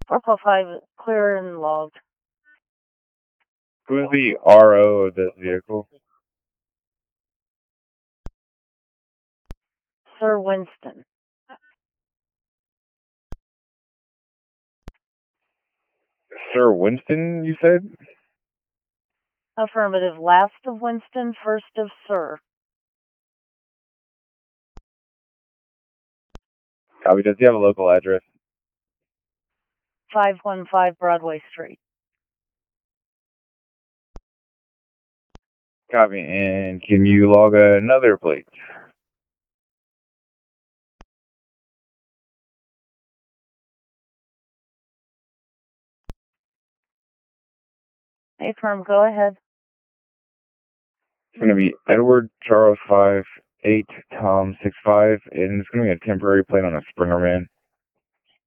Purple 5, clear and logged. Who's the RO of this vehicle? Sir Winston. Sir Winston, you said? Affirmative. Last of Winston, first of Sir. Copy. Does he have a local address? 515 Broadway Street. Copy. And can you log another plate? Hey, firm, go ahead. It's going to be Edward Charles 5 8 Tom 6 5, and it's going to be a temporary plate on a Springerman.